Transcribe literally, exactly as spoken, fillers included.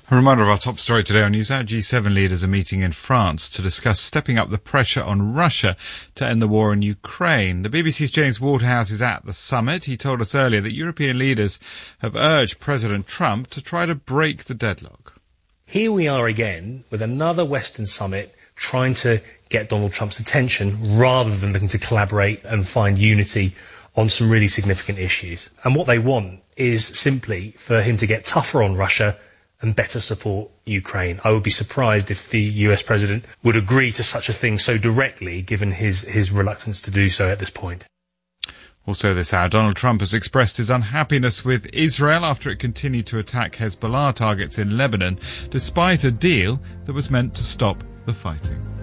A reminder of our top story today on NewsHour. G seven leaders are meeting in France to discuss stepping up the pressure on Russia to end the war in Ukraine. The B B C's James Waterhouse is at the summit. He told us earlier that European leaders have urged President Trump to try to break the deadlock. Here we are again with another Western summit trying to get Donald Trump's attention rather than looking to collaborate and find unity on some really significant issues. And what they want is simply for him to get tougher on Russia and better support Ukraine. I would be surprised if the U S president would agree to such a thing so directly, given his, his reluctance to do so at this point. Also this hour, Donald Trump has expressed his unhappiness with Israel after it continued to attack Hezbollah targets in Lebanon, despite a deal that was meant to stop the fighting.